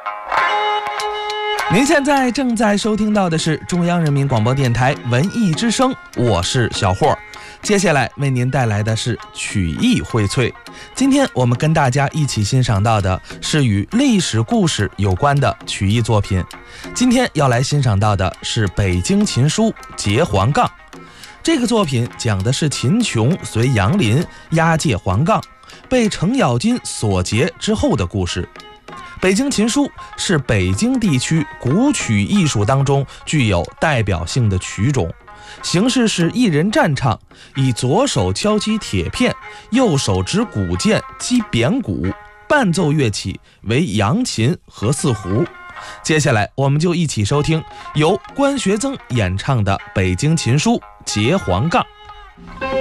您现在正在收听到的是中央人民广播电台文艺之声，我是小霍。接下来为您带来的是曲艺荟萃。今天我们跟大家一起欣赏到的是与历史故事有关的曲艺作品。今天要来欣赏到的是北京琴书《结黄杠》。这个作品讲的是秦琼随杨林押解黄杠，被程咬金所劫之后的故事。北京琴书是北京地区古曲艺术当中具有代表性的曲种，形式是一人战唱，以左手敲击铁片，右手执鼓剑击扁鼓，伴奏乐器为扬琴和四胡。接下来我们就一起收听由关学增演唱的北京琴书《结黄杠》。